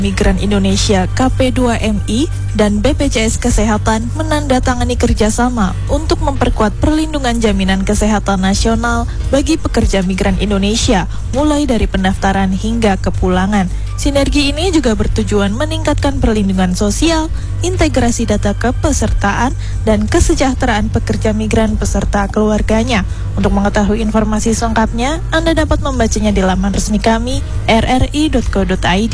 Migran Indonesia KP2MI dan BPJS Kesehatan menandatangani kerjasama untuk memperkuat perlindungan jaminan kesehatan nasional bagi pekerja migran Indonesia mulai dari pendaftaran hingga kepulangan. Sinergi ini juga bertujuan meningkatkan perlindungan sosial, integrasi data kepesertaan, dan kesejahteraan pekerja migran beserta keluarganya. Untuk mengetahui informasi selengkapnya, Anda dapat membacanya di laman resmi kami rri.co.id.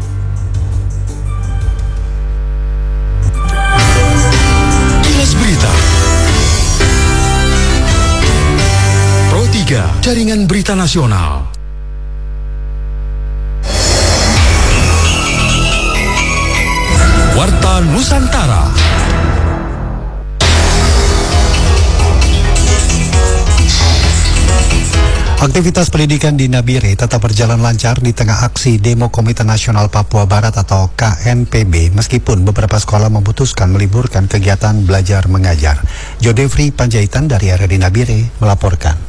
Kilas Berita Pro 3 Jaringan Berita Nasional. Warta Nusantara. Aktivitas pendidikan di Nabire tetap berjalan lancar di tengah aksi Demo Komite Nasional Papua Barat atau KNPB, meskipun beberapa sekolah memutuskan meliburkan kegiatan belajar mengajar. Jodefri Panjaitan dari RRI Nabire melaporkan.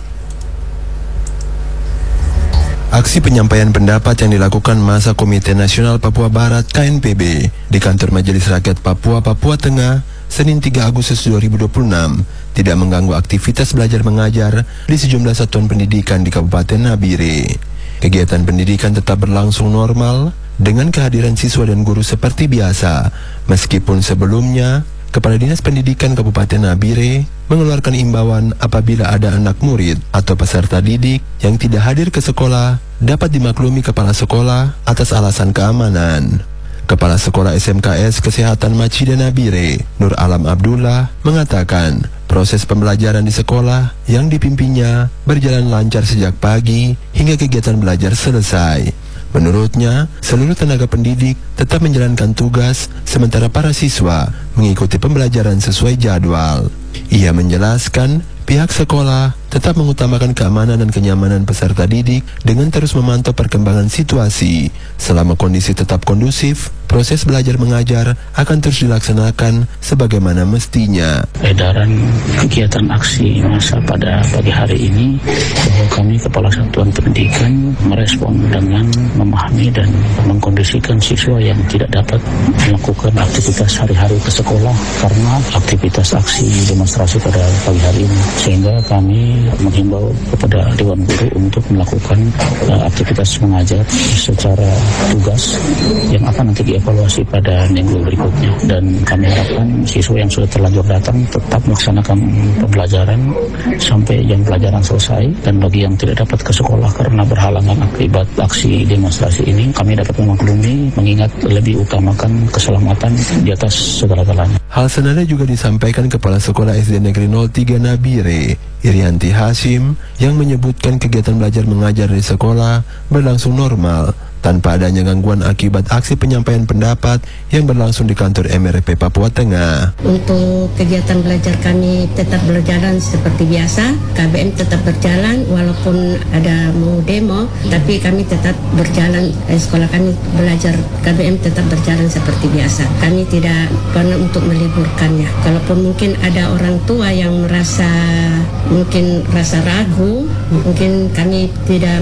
Aksi penyampaian pendapat yang dilakukan masa Komite Nasional Papua Barat KNPB di kantor Majelis Rakyat Papua Tengah Senin 3 Agustus 2026 tidak mengganggu aktivitas belajar mengajar di sejumlah satuan pendidikan di Kabupaten Nabire. Kegiatan pendidikan tetap berlangsung normal dengan kehadiran siswa dan guru seperti biasa, meskipun sebelumnya Kepala Dinas Pendidikan Kabupaten Nabire mengeluarkan imbauan apabila ada anak murid atau peserta didik yang tidak hadir ke sekolah dapat dimaklumi kepala sekolah atas alasan keamanan. Kepala Sekolah SMKS Kesehatan Macida Nabire, Nur Alam Abdullah, mengatakan proses pembelajaran di sekolah yang dipimpinnya berjalan lancar sejak pagi hingga kegiatan belajar selesai. Menurutnya, seluruh tenaga pendidik tetap menjalankan tugas, sementara para siswa mengikuti pembelajaran sesuai jadwal. Ia menjelaskan, pihak sekolah tetap mengutamakan keamanan dan kenyamanan peserta didik dengan terus memantau perkembangan situasi. Selama kondisi tetap kondusif, proses belajar mengajar akan terus dilaksanakan sebagaimana mestinya. Edaran kegiatan aksi massa pada pagi hari ini bahwa kami Kepala Satuan Pendidikan merespon dengan memahami dan mengkondisikan siswa yang tidak dapat melakukan aktivitas hari-hari ke sekolah karena aktivitas aksi demonstrasi pada pagi hari ini, sehingga kami menghimbau kepada Dewan Guru untuk melakukan aktivitas mengajar secara tugas yang akan nanti dievaluasi pada minggu berikutnya, dan kami harapkan siswa yang sudah terlanjur datang tetap melaksanakan pembelajaran sampai jam pelajaran selesai, dan bagi yang tidak dapat ke sekolah karena berhalangan akibat aksi demonstrasi ini, kami dapat memaklumi mengingat lebih utamakan keselamatan di atas segala-galanya. Hal senada juga disampaikan Kepala Sekolah SD Negeri 03 Nabire, Irianti Hashim, yang menyebutkan kegiatan belajar mengajar di sekolah berlangsung normal tanpa adanya gangguan akibat aksi penyampaian pendapat yang berlangsung di kantor MRP Papua Tengah. Untuk kegiatan belajar kami tetap berjalan seperti biasa, KBM tetap berjalan walaupun ada mau demo, tapi kami tetap berjalan, sekolah kami belajar KBM tetap berjalan seperti biasa. Kami tidak pernah untuk meliburkannya. Kalaupun mungkin ada orang tua yang merasa mungkin rasa ragu, mungkin kami tidak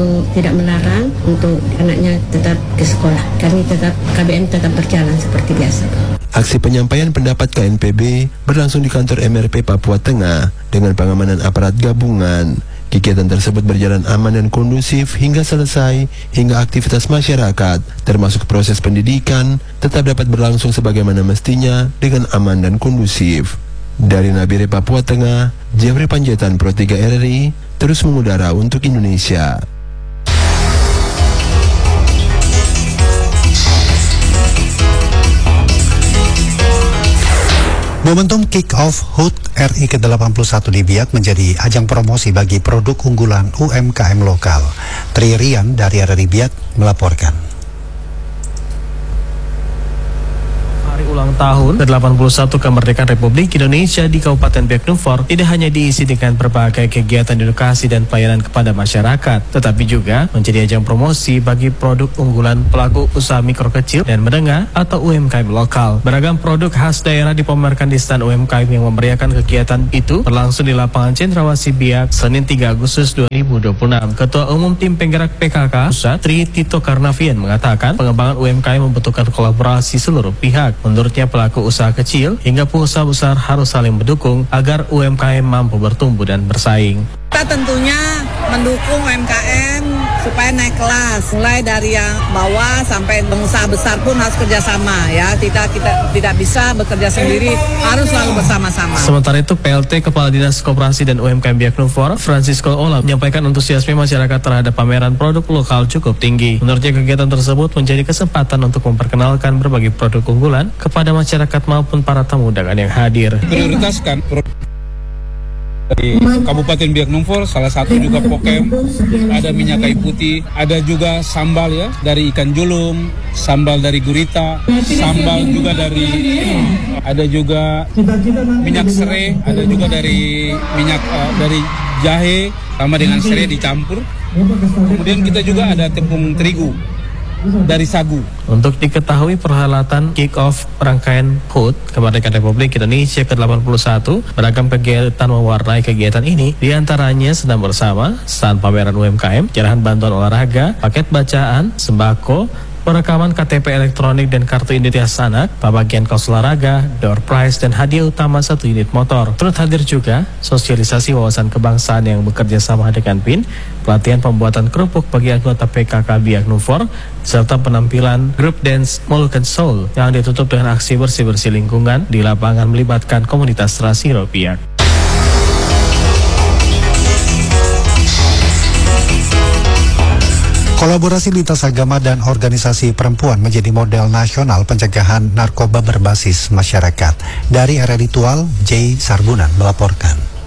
melarang untuk anaknya tetap ke sekolah. Kami tetap, KBM tetap berjalan seperti biasa. Aksi penyampaian pendapat KNPB berlangsung di kantor MRP Papua Tengah dengan pengamanan aparat gabungan. Kegiatan tersebut berjalan aman dan kondusif hingga selesai, hingga aktivitas masyarakat, termasuk proses pendidikan, tetap dapat berlangsung sebagaimana mestinya dengan aman dan kondusif. Dari Nabire Papua Tengah, Jeffrey Panjaitan Pro 3 RRI terus mengudara untuk Indonesia. Momentum kick-off HUT RI ke-81 di Biak menjadi ajang promosi bagi produk unggulan UMKM lokal. Tri Rian dari RRI Biak melaporkan. Hari ulang ulang tahun ke-81 kemerdekaan Republik Indonesia di Kabupaten Biak Numfor tidak hanya diisi dengan berbagai kegiatan edukasi dan pelayanan kepada masyarakat, tetapi juga menjadi ajang promosi bagi produk unggulan pelaku usaha mikro kecil dan menengah atau UMKM lokal. Beragam produk khas daerah dipamerkan di stand UMKM yang memeriahkan kegiatan itu berlangsung di lapangan Cendrawasih Biak Senin 3 Agustus 2026. Ketua Umum Tim Penggerak PKK Pusat Tri Tito Karnavian mengatakan pengembangan UMKM membutuhkan kolaborasi seluruh pihak. Menurutnya pelaku usaha kecil hingga pengusaha besar harus saling mendukung agar UMKM mampu bertumbuh dan bersaing. Kita tentunya mendukung UMKM supaya naik kelas, mulai dari yang bawah sampai pengusaha besar pun harus kerjasama ya. Kita tidak bisa bekerja sendiri, harus selalu bersama-sama. Sementara itu PLT Kepala Dinas Koperasi dan UMKM Biak Numfor Francisco Olam menyampaikan antusiasme masyarakat terhadap pameran produk lokal cukup tinggi. Menurutnya kegiatan tersebut menjadi kesempatan untuk memperkenalkan berbagai produk unggulan kepada masyarakat maupun para tamu undangan yang hadir. Prioritaskan di Kabupaten Biak Numfor, salah satu juga Pokem, ada minyak kayu putih, ada juga sambal ya dari ikan julung, sambal dari gurita, sambal juga dari, ada juga minyak serai, ada juga dari minyak dari jahe sama dengan serai dicampur. Kemudian kita juga ada tepung terigu dari sagu. Untuk diketahui perhelatan kick-off rangkaian HUT Kemerdekaan Republik Indonesia ke-81, beragam kegiatan mewarnai kegiatan ini, diantaranya senam bersama, stand pameran UMKM, cerahan bantuan olahraga, paket bacaan, sembako, perekaman KTP elektronik dan kartu identitas anak, pembagian kaos olahraga, door prize, dan hadiah utama 1 unit motor. Turut hadir juga sosialisasi wawasan kebangsaan yang bekerja sama dengan PIN, pelatihan pembuatan kerupuk bagi anggota PKK Biak Numfor, serta penampilan grup dance Moluccan Soul yang ditutup dengan aksi bersih-bersih lingkungan di lapangan melibatkan komunitas Rasiro Biak. Kolaborasi lintas agama dan organisasi perempuan menjadi model nasional pencegahan narkoba berbasis masyarakat. Dari area ritual, J. Sarbunan melaporkan.